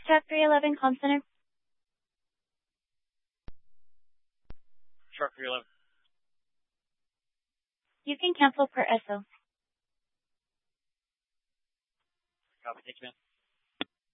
Track 311, com center. Truck 311. You can cancel per SO. Copy. Thank you, man.